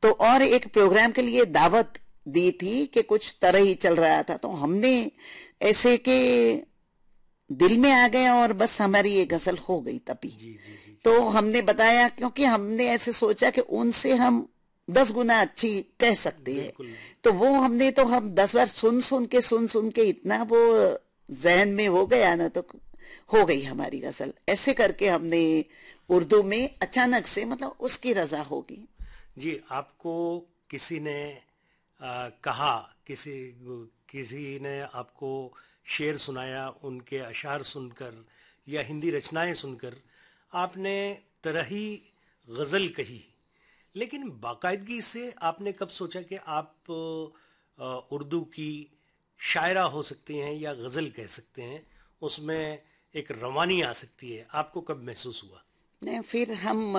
तो और एक प्रोग्राम के लिए दावत दी थी कि कुछ तरह ही चल रहा था, तो हमने ऐसे के दिल में आ गए और बस हमारी ये गजल हो गई तभी। जी जी जी जी। तो हमने बताया, क्योंकि हमने ऐसे सोचा कि उनसे हम 10 गुना अच्छी कह सकते हैं, बिल्कुल। तो वो हमने तो हम 10 बार सुन सुन के इतना वो जहन में हो गया ना, तो हो गई हमारी गजल। ऐसे करके हमने उर्दू में अचानक से, मतलब उसकी रजा होगी। जी, आपको किसी ने कहा, किसी किसी ने आपको शेर सुनाया, उनके अशार सुनकर या हिंदी रचनाएं सुनकर आपने तरही गज़ल कही, लेकिन बाकायदगी से आपने कब सोचा कि आप उर्दू की शायरा हो सकती हैं या गज़ल कह सकते हैं, उसमें एक रवानी आ सकती है? आपको कब महसूस हुआ? नहीं, फिर हम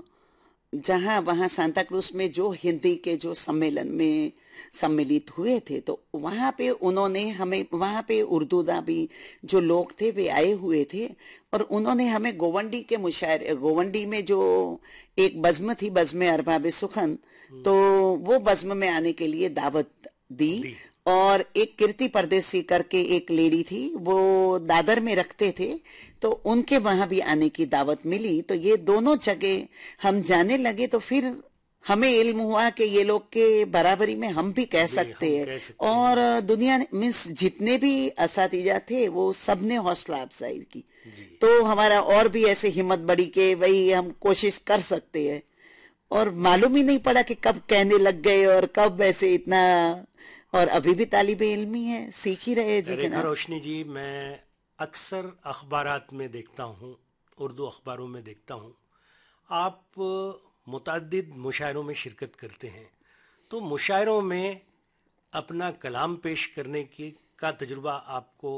जहाँ वहाँ सांता क्रूज में जो हिंदी के जो सम्मेलन में सम्मिलित हुए थे, तो वहाँ पे उन्होंने हमें, वहाँ पे उर्दूदा भी जो लोग थे वे आए हुए थे, और उन्होंने हमें गोवंडी के मुशायरे, गोवंडी में जो एक बज़्म थी, बज़्म अरबाब सुखन, तो वो बज़्म में आने के लिए दावत दी। दी। और एक कीर्ति परदेसी करके एक लेडी थी, वो दादर में रखते थे, तो उनके वहां भी आने की दावत मिली। तो ये दोनों जगह हम जाने लगे, तो फिर हमें इल्म हुआ कि ये लोग के बराबरी में हम भी कह सकते हम हैं। कह सकते हैं। और दुनिया मीन्स जितने भी असातिजा थे वो सबने हौसला अफजाई की, जी। तो हमारा और भी ऐसे हिम्मत बढ़ी कि वही हम कोशिश कर सकते हैं। और मालूम ही नहीं पड़ा कि कब कहने लग गए और कब ऐसे इतना, और अभी भी तालिबे इल्मी है, सीख ही रहे जी रेखा जनाब। रोशनी जी, मैं अक्सर अखबारात में देखता हूँ, उर्दू अखबारों में देखता हूँ, आप मुतअद्दिद मुशायरों में शिरकत करते हैं, तो मुशायरों में अपना कलाम पेश करने की का तजुर्बा आपको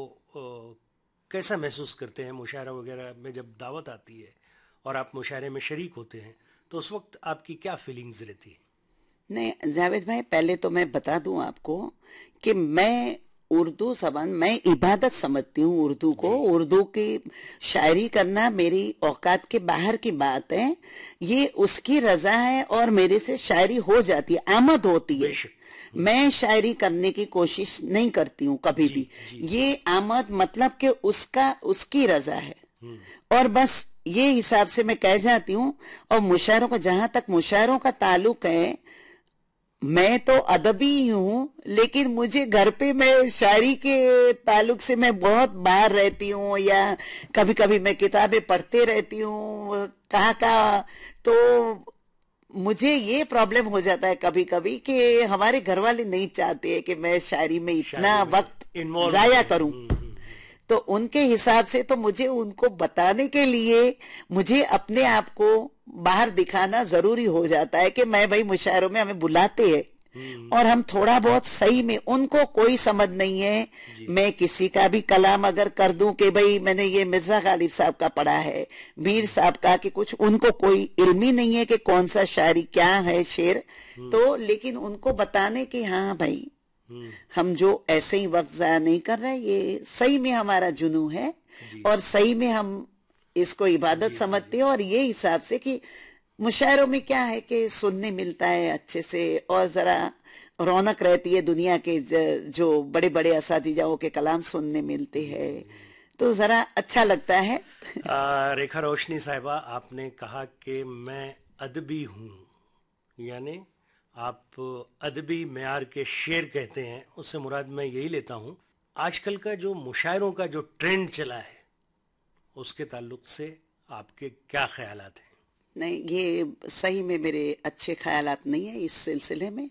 कैसा महसूस करते हैं? मुशायरा वगैरह में जब दावत आती है और आप मुशायरे में शरीक होते हैं, तो उस वक्त आपकी क्या फीलिंग्स रहती है? नहीं जावेद भाई, पहले तो मैं बता दूं आपको कि मैं उर्दू जबान, मैं इबादत समझती हूँ उर्दू को। जी। उर्दू की शायरी करना मेरी औकात के बाहर की बात है, ये उसकी रजा है और मेरे से शायरी हो जाती है, आमद होती है। बेशक। मैं शायरी करने की कोशिश नहीं करती हूँ कभी जी भी, जी। ये आमद मतलब कि उसका, उसकी रजा है, हम्म। और बस ये हिसाब से मैं कह जाती हूँ। और मुशायरों का, जहां तक मुशायरों का ताल्लुक है, मैं तो अदबी ही हूँ, लेकिन मुझे घर पे मैं शायरी के ताल्लुक से मैं बहुत बाहर रहती हूँ, या कभी कभी मैं किताबें पढ़ते रहती हूँ कहाँ का, तो मुझे ये प्रॉब्लम हो जाता है कभी कभी कि हमारे घर वाले नहीं चाहते हैं कि मैं शायरी में इतना शायरी में वक्त इन्वॉल्व जाया हो। करूं। तो उनके हिसाब से तो मुझे उनको बताने के लिए मुझे अपने आप को बाहर दिखाना जरूरी हो जाता है कि मैं, भाई मुशायरों में हमें बुलाते हैं और हम थोड़ा बहुत सही में, उनको कोई समझ नहीं है जी। मैं किसी का भी कलाम अगर कर दूं कि भाई मैंने ये मिर्जा गालिब साहब का पढ़ा है, मीर साहब का, कि कुछ उनको कोई इल्म ही नहीं है कि कौन सा शायरी क्या है शेर, तो लेकिन उनको बताने की हाँ भाई हम जो ऐसे ही वक्त जाया नहीं कर रहे, ये सही में हमारा जुनू है जी और सही में हम इसको इबादत जी समझते हैं। और ये हिसाब से कि मुशायरों में क्या है कि सुनने मिलता है अच्छे से, और जरा रौनक रहती है, दुनिया के जो बड़े बड़े असातिजाओं के कलाम सुनने मिलते हैं, तो जरा अच्छा लगता है। रेखा रोशनी साहिबा, आपने कहा कि मैं अदबी हूँ, यानी आप अदबी मेयार के शेर कहते हैं, उससे मुराद मैं यही लेता हूँ। आजकल का जो मुशायरों का जो ट्रेंड चला है, उसके ताल्लुक से आपके क्या ख्यालात हैं? नहीं, ये सही में मेरे अच्छे ख्यालात नहीं है इस सिलसिले में,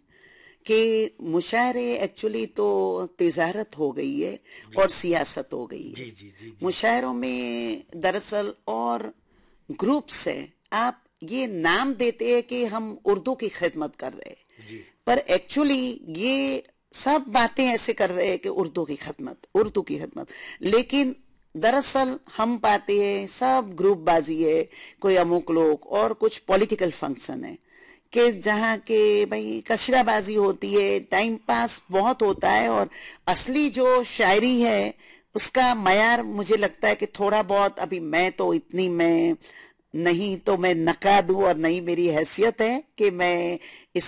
कि मुशायरे एक्चुअली तो तिजारत हो गई है और सियासत हो गई है। जी जी जी जी। मुशायरों में दरअसल और ग्रुप्स है, आप ये नाम देते हैं कि हम उर्दू की खिदमत कर रहे हैं, जी। पर एक्चुअली ये सब बातें ऐसे कर रहे हैं कि उर्दू की खिदमत, उर्दू की खिदमत, लेकिन दरअसल हम पाते हैं सब ग्रुप बाजी है, कोई अमुक लोग और कुछ पॉलिटिकल फंक्शन है कि जहाँ के भाई कशराबाजी होती है, टाइम पास बहुत होता है, और असली जो शायरी है उसका मयार मुझे लगता है कि थोड़ा बहुत, अभी मैं तो इतनी, मैं नहीं तो मैं नका दूं और नहीं मेरी हैसियत है कि मैं